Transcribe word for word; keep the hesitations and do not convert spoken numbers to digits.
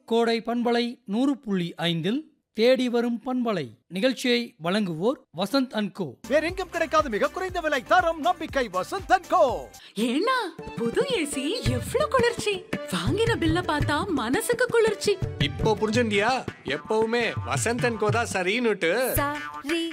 கோடை பண்பலை நூறு புள்ளி ஐந்தில் தேடி வரும் பண்பலை நிகழ்ச்சியை வழங்குவோர் வசந்த் அண்ட் கோ. வேறெங்கும் கிடைக்காத மிக குறைந்த விலை, தரம், நம்பிக்கை. வசந்த் அண்ட் கோ. ஏன்னா புது ஏசி எவ்ளோ குளிர்ச்சி! வாங்கின பில்ல பார்த்தா மனசுக்கு குளிர்ச்சி. இப்போ புரிஞ்சுண்டியா? எப்பவுமே வசந்த் அண்ட் கோ தான் சரின்னுட்டு.